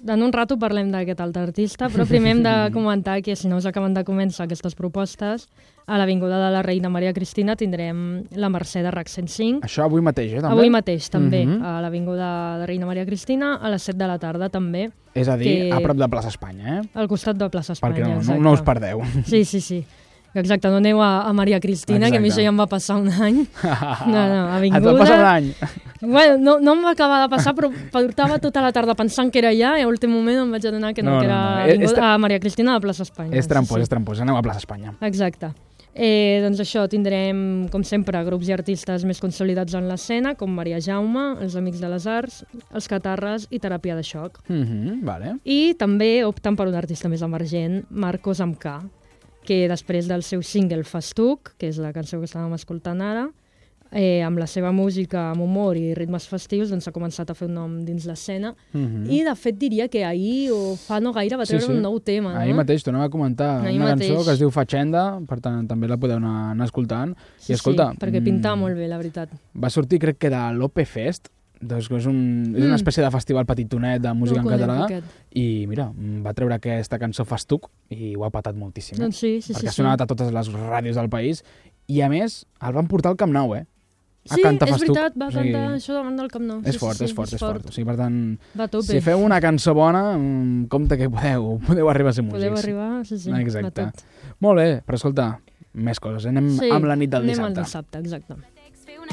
en un rato parlem d'aquest altre artista, però primer hem de comentar que si no us acaben de començar aquestes propostes, a l'Avinguda de la Reina Maria Cristina tindrem la Mercè de RAC 105. Això avui mateix, també? Avui mateix, també, a l'Avinguda de Reina Maria Cristina, a les 7 de la tarda, també. És a dir, a prop de Plaça Espanya, Al costat de Plaça Espanya, perquè no us perdeu. Sí. Exacte, no aneu a Maria Cristina, que a mi això ja em va passar un any. No, Avinguda... Et va passar un any? Bueno, no em va acabar de passar, però portava tota la tarda pensant que era allà i a últim moment em vaig adonar que no, que era a Maria Cristina de Plaça Espanya. És trampós, aneu a Plaça Espanya. Exacte. Doncs això, tindrem, com sempre, grups i artistes més consolidats en l'escena, com Maria Jaume, els Amics de les Arts, els Catarres i Teràpia de Xoc. Vale. I també opten per un artista més emergent, Marcos amb K, que després del seu single Festuc, que és la cançó que estàvem escoltant ara, amb la seva música, amb humor i ritmes festius, doncs ha començat a fer un nom dins l'escena. I, de fet, diria que ahir o fa no gaire va treure un nou tema. No? Ahir mateix, tornem a comentar una cançó que es diu Fatxenda, per tant, també la podeu anar escoltant. Sí, perquè pintava molt bé, la veritat. Va sortir, crec que de l'Ope Fest, doncs és una espècie de festival petitonet de música en català, i mira, va treure aquesta cançó Festuc i ho ha patat moltíssim. Doncs sí. Perquè ha sonat a totes les ràdios del país i, a més, el van portar al Camp Nou, Sí, és veritat, va cantar això davant del Camp Nou. És fort. O sigui, per tant, si feu una cançó bona, compte que podeu arribar a ser músics. Podeu arribar, sí. Exacte. Molt bé, però escolta, més coses. Anem amb la nit del dissabte. Anem al dissabte, exacte.